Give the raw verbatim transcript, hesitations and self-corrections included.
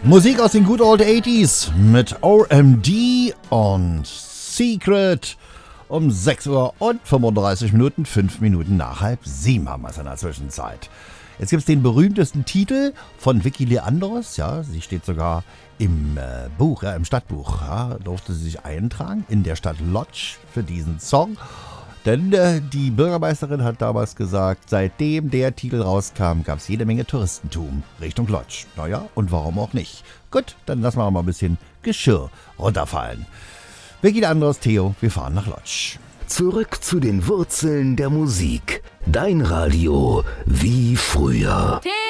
Musik aus den Good Old achtziger mit O M D und Secret um sechs Uhr und fünfunddreißig Minuten, fünf Minuten nach halb sieben haben wir es in der Zwischenzeit. Jetzt gibt es den berühmtesten Titel von Vicky Leandros, ja, sie steht sogar im äh, Buch, ja, im Stadtbuch, ja, durfte sie sich eintragen in der Stadt Lodz für diesen Song. Denn äh, die Bürgermeisterin hat damals gesagt, seitdem der Titel rauskam, gab es jede Menge Touristentum Richtung Lodz. Naja, und warum auch nicht? Gut, dann lassen wir mal ein bisschen Geschirr runterfallen. Vicky Leandros, Theo, wir fahren nach Lodz. Zurück zu den Wurzeln der Musik. Dein Radio wie früher. Theo!